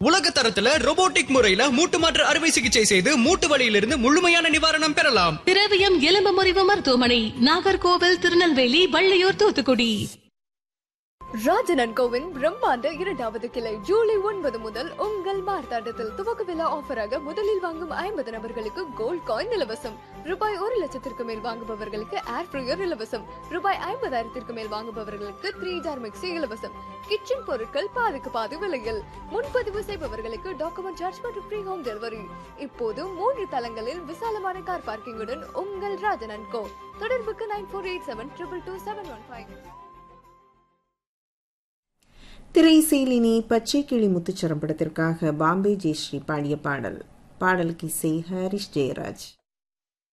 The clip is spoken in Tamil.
உலக தரத்துல robotic முறையில மூட்டு மாற்று அறுவை சிகிச்சை செய்து மூட்டு வலியிலிருந்து முழுமையான நிவாரணம் பெறலாம். திரவியம் எலும்பு முறிவு மருத்துவமனை, நாகர்கோவில், திருநெல்வேலி, வள்ளியூர், தூத்துக்குடி. ராஜன் கோவின் பிரம்மாண்ட 2வது கிளை ஜூலை 9 முதல் உங்கள் மார்த்தாண்டத்தில் துவக்க விழா ஆஃபராக முதலில் வாங்கும் 50 நபர்களுக்கு கோல்ட் காயின் இலவசம். ரூபாய் 1,00,000 மேல் வாங்குபவர்களுக்கு ஏர் ஃப்ரையர் இலவசம். ரூபாய் 50,000 மேல் வாங்குபவர்களுக்கு 3 ஜார் மிக்சி இலவசம். கிச்சன் பொருட்கள் பாதிக்கு பாதி விலையில். முன்பதிவு செய்பவர்களுக்கு டாக்குமெண்ட் சார்ஜ் மற்றும் ஃப்ரீ ஹோம் டெலிவரி. இப்போது 3 தளங்களில் விசாலமான கார் பார்க்கிங்குடன் உங்கள் ராஜன் கோ. தொடர்புக்கு 9487222715. திரைசீலினி பச்சை கிளி முத்துச்சரம் படத்திற்காக பாம்பே ஜெயஸ்ரீ பாடிய பாடல். பாடலுக்கு இசை ஹரிஷ் ஜெயராஜ்.